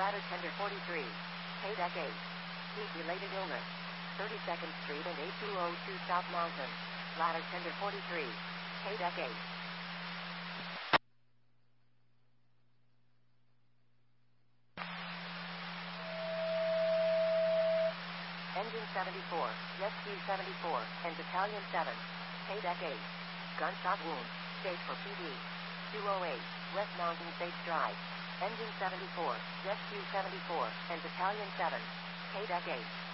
Ladder Tender 43. KDEC 8. Heat-related illness. 32nd Street and 8202 South Mountain. Ladder Tender 43. KDEC 8. Engine 74, Rescue 74, and Battalion 7. KDEC 8. Gunshot wound. State for PD. 208, West Mountain Base Drive. Engine 74, Rescue 74, and Battalion 7. KDEC 8.